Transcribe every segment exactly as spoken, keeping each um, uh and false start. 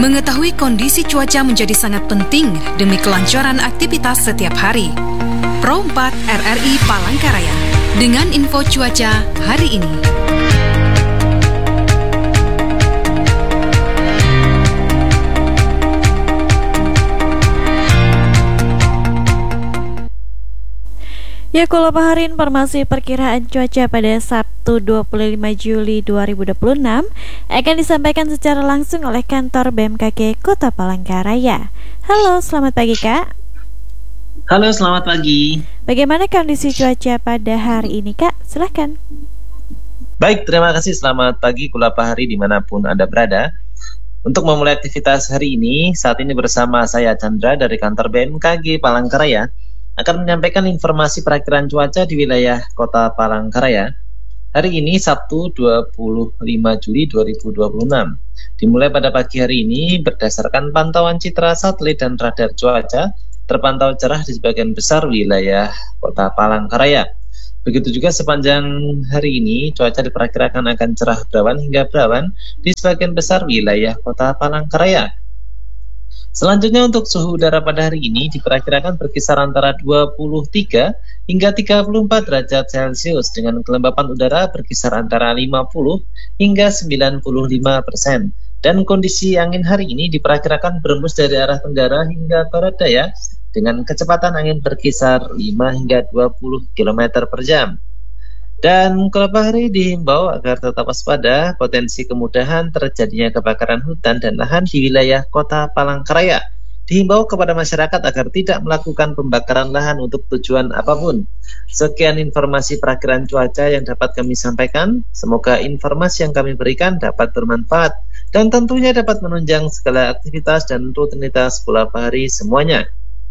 Mengetahui kondisi cuaca menjadi sangat penting demi kelancaran aktivitas setiap hari. Pro empat R R I Palangkaraya dengan info cuaca hari ini. Ya, kalau Pak Hari, informasi perkiraan cuaca pada Sabtu dua puluh lima Juli dua ribu dua puluh enam akan disampaikan secara langsung oleh kantor B M K G Kota Palangkaraya. Halo, selamat pagi Kak. Halo, selamat pagi. Bagaimana kondisi cuaca pada hari ini Kak? Silahkan. Baik, terima kasih. Selamat pagi Kula Pak Hari dimanapun Anda berada. Untuk memulai aktivitas hari ini, saat ini bersama saya Chandra dari kantor B M K G Palangkaraya akan menyampaikan informasi perakiraan cuaca di wilayah Kota Palangkaraya hari ini Sabtu dua puluh lima Juli dua ribu dua puluh enam. Dimulai pada pagi hari ini berdasarkan pantauan citra satelit dan radar cuaca terpantau cerah di sebagian besar wilayah Kota Palangkaraya. Begitu juga sepanjang hari ini cuaca diperkirakan akan cerah berawan hingga berawan di sebagian besar wilayah Kota Palangkaraya. Selanjutnya untuk suhu udara pada hari ini diperkirakan berkisar antara dua puluh tiga hingga tiga puluh empat derajat Celcius dengan kelembapan udara berkisar antara lima puluh hingga sembilan puluh lima persen. Dan kondisi angin hari ini diperkirakan berembus dari arah tenggara hingga barat daya dengan kecepatan angin berkisar lima hingga dua puluh kilometer per jam. Dan Kula Pak Hari dihimbau agar tetap waspada potensi kemudahan terjadinya kebakaran hutan dan lahan di wilayah Kota Palangkaraya. Dihimbau kepada masyarakat agar tidak melakukan pembakaran lahan untuk tujuan apapun. Sekian informasi perakiraan cuaca yang dapat kami sampaikan. Semoga informasi yang kami berikan dapat bermanfaat dan tentunya dapat menunjang segala aktivitas dan rutinitas Kula Pak Hari semuanya.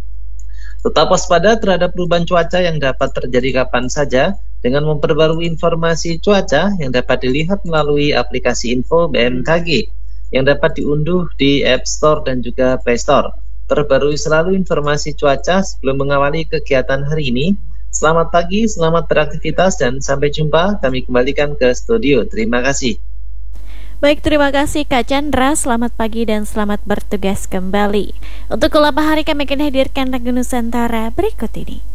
Tetap waspada terhadap perubahan cuaca yang dapat terjadi kapan saja dengan memperbarui informasi cuaca yang dapat dilihat melalui aplikasi info B M K G yang dapat diunduh di App Store dan juga Play Store. Terbarui selalu informasi cuaca sebelum mengawali kegiatan hari ini. Selamat pagi, selamat beraktivitas, dan sampai jumpa. Kami kembalikan ke studio. Terima kasih. Baik, terima kasih Kak Chandra. Selamat pagi dan selamat bertugas kembali. Untuk Kula Pak Hari kami akan hadirkan lagu Nusantara berikut ini.